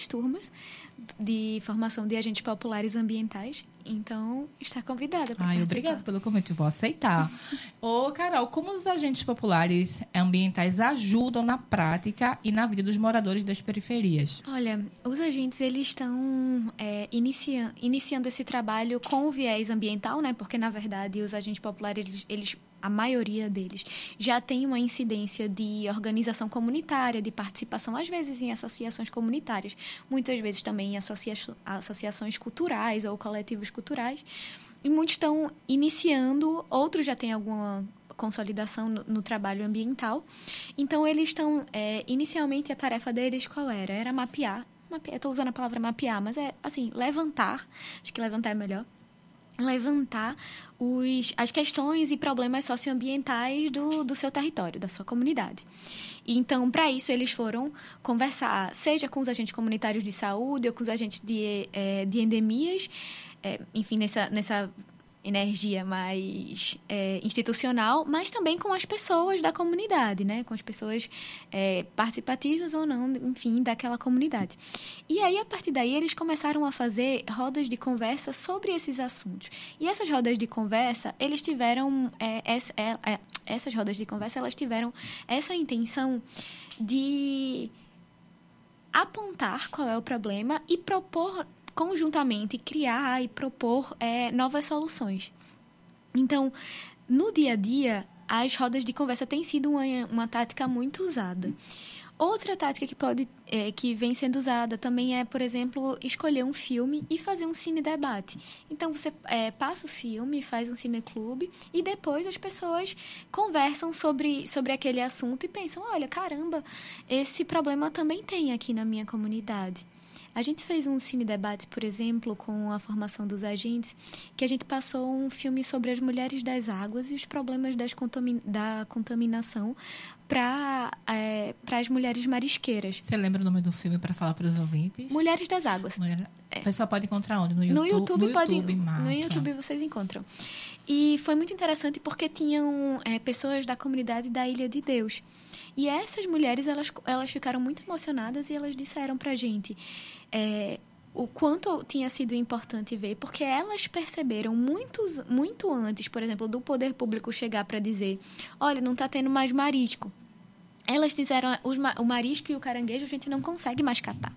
turmas de formação de agentes populares ambientais. Então, está convidada para participar. Obrigada pelo convite, vou aceitar. Ô, Carol, como os agentes populares ambientais ajudam na prática e na vida dos moradores das periferias? Olha, os agentes, eles estão iniciando esse trabalho com o viés ambiental, né? Porque, na verdade, os agentes populares, a maioria deles, já tem uma incidência de organização comunitária, de participação, às vezes, em associações comunitárias, muitas vezes também em associações culturais ou coletivos culturais, e muitos estão iniciando, outros já têm alguma consolidação no trabalho ambiental. Então, eles estão, inicialmente, a tarefa deles qual era? Era mapear, eu estou usando a palavra mapear, mas é, assim, levantar, acho que levantar é melhor, levantar as questões e problemas socioambientais do seu território, da sua comunidade. Então, para isso, eles foram conversar, seja com os agentes comunitários de saúde ou com os agentes de endemias, enfim, nessa energia mais institucional, mas também com as pessoas da comunidade, né? Com as pessoas participativas ou não, enfim, daquela comunidade. E aí, a partir daí, eles começaram a fazer rodas de conversa sobre esses assuntos. E essas rodas de conversa, eles tiveram... essas rodas de conversa, elas tiveram essa intenção de apontar qual é o problema e propor conjuntamente, criar e propor novas soluções. Então, no dia a dia, as rodas de conversa têm sido uma tática muito usada. Outra tática que vem sendo usada também é, por exemplo, escolher um filme e fazer um cine-debate. Então, você passa o filme, faz um cineclube e depois as pessoas conversam sobre aquele assunto e pensam, olha, caramba, esse problema também tem aqui na minha comunidade. A gente fez um cine-debate, por exemplo, com a formação dos agentes, que a gente passou um filme sobre as mulheres das águas e os problemas da contaminação para as mulheres marisqueiras. Você lembra o nome do filme para falar para os ouvintes? Mulheres das Águas. O pessoal pode encontrar onde? No YouTube. No YouTube vocês encontram. E foi muito interessante porque tinham pessoas da comunidade da Ilha de Deus. E essas mulheres, elas ficaram muito emocionadas e elas disseram pra gente o quanto tinha sido importante ver, porque elas perceberam muito antes, por exemplo, do poder público chegar para dizer, olha, não está tendo mais marisco. Elas disseram, o marisco e o caranguejo a gente não consegue mais catar.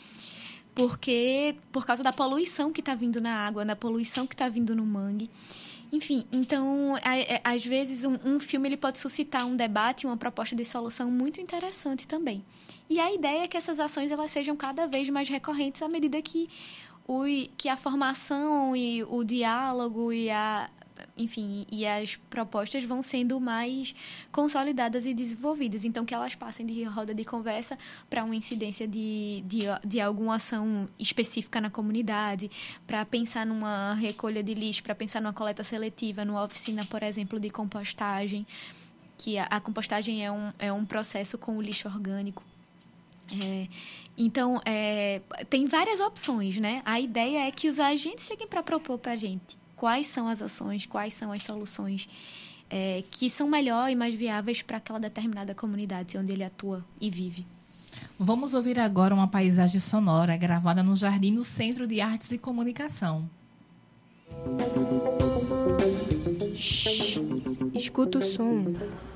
Por causa da poluição que está vindo na água, da poluição que está vindo no mangue. Enfim, então, às vezes, um filme ele pode suscitar um debate, uma proposta de solução muito interessante também. E a ideia é que essas ações elas sejam cada vez mais recorrentes à medida que a formação e o diálogo e as propostas vão sendo mais consolidadas e desenvolvidas. Então, que elas passem de roda de conversa para uma incidência de alguma ação específica na comunidade, para pensar numa recolha de lixo, para pensar numa coleta seletiva, numa oficina, por exemplo, de compostagem, que a compostagem é um processo com o lixo orgânico. Então, tem várias opções, né? A ideia é que os agentes cheguem para propor para a gente quais são as ações, quais são as soluções que são melhor e mais viáveis para aquela determinada comunidade onde ele atua e vive. Vamos ouvir agora uma paisagem sonora gravada no Jardim no Centro de Artes e Comunicação. Escuta o som.